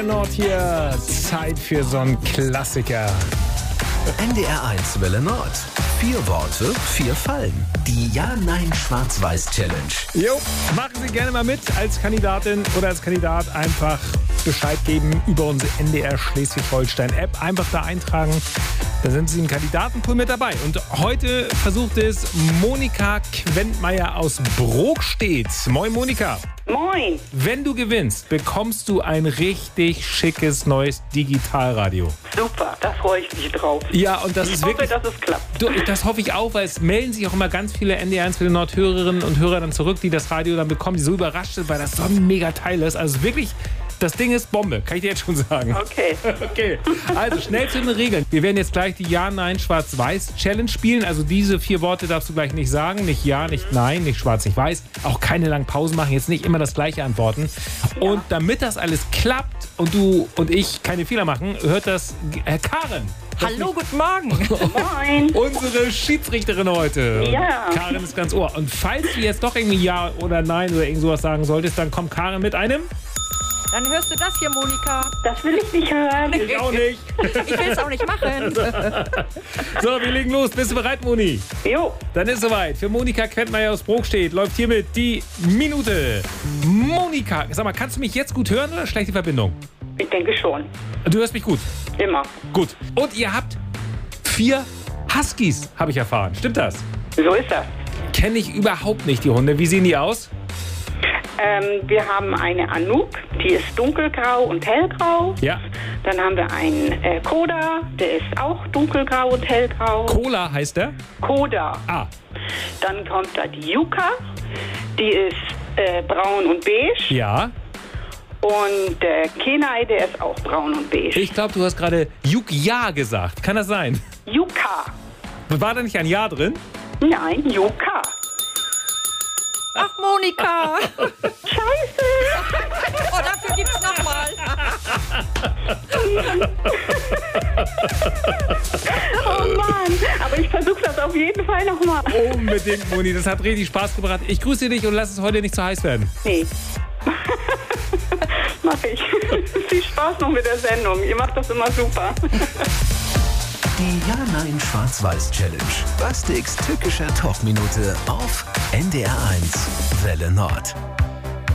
Welle Nord hier. Zeit für so einen Klassiker. NDR 1 Welle Nord. 4 Worte, 4 Fallen. Die Ja-Nein-Schwarz-Weiß-Challenge. Jo, machen Sie gerne mal mit als Kandidatin oder als Kandidat. Einfach Bescheid geben über unsere NDR Schleswig-Holstein-App. Einfach da eintragen. Da sind Sie im Kandidatenpool mit dabei. Und heute versucht es Monika Quentmeier aus Brokstedt. Moin, Monika. Moin. Wenn du gewinnst, bekommst du ein richtig schickes neues Digitalradio. Super, da freue ich mich drauf. Ja, und das Ich ist hoffe, wirklich... dass es klappt. Das hoffe ich auch, weil es melden sich auch immer ganz viele NDR 1 Welle Nord Hörerinnen und Hörer dann zurück, die das Radio dann bekommen, die so überrascht sind, weil das so ein mega Teil ist. Also wirklich, das Ding ist Bombe, kann ich dir jetzt schon sagen. Okay. Okay, also schnell zu den Regeln. Wir werden jetzt gleich die Ja-Nein-Schwarz-Weiß-Challenge spielen. Also diese 4 Worte darfst du gleich nicht sagen. Nicht Ja, nicht Nein, nicht Schwarz, nicht Weiß. Auch keine langen Pausen machen, jetzt nicht immer das gleiche antworten. Ja. Und damit das alles klappt und du und ich keine Fehler machen, hört das Karen. Hallo, guten Morgen. Moin. Unsere Schiedsrichterin heute. Ja. Karin ist ganz ohr. Und falls du jetzt doch irgendwie Ja oder Nein oder irgend sowas sagen solltest, dann kommt Karin mit einem... Dann hörst du das hier, Monika. Das will ich nicht hören. Ich auch nicht. Ich will es auch nicht machen. So, wir legen los. Bist du bereit, Moni? Jo. Dann ist soweit. Für Monika Quentmeier aus Brokstedt läuft hiermit die Minute. Monika, sag mal, kannst du mich jetzt gut hören oder schlechte Verbindung? Ich denke schon. Du hörst mich gut. Immer. Gut. Und ihr habt 4 Huskies, habe ich erfahren. Stimmt das? So ist das. Kenne ich überhaupt nicht, die Hunde. Wie sehen die aus? Wir haben eine Anouk, die ist dunkelgrau und hellgrau. Ja. Dann haben wir einen Koda, der ist auch dunkelgrau und hellgrau. Cola heißt der? Koda. Ah. Dann kommt da die Yuka, die ist braun und beige. Ja. Und der Kenai, der ist auch braun und beige. Ich glaube, du hast gerade Yukja gesagt. Kann das sein? Yuka. War da nicht ein Ja drin? Nein, Yuka. Ach, Monika. Scheiße. Oh, dafür gibt's nochmal. Oh Mann. Aber ich versuche das auf jeden Fall nochmal. Unbedingt, Moni. Das hat richtig Spaß gebracht. Ich grüße dich und lass es heute nicht zu heiß werden. Nee. Mach ich. Viel Spaß noch mit der Sendung. Ihr macht das immer super. Die Ja-Nein-Schwarz-Weiß-Challenge. Bastiks tückischer Talkminute auf NDR 1 Welle Nord.